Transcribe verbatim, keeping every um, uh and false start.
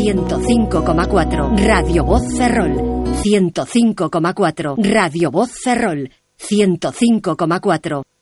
ciento cinco coma cuatro. Radio Voz Ferrol. ciento cinco coma cuatro. Radio Voz Ferrol. ciento cinco coma cuatro.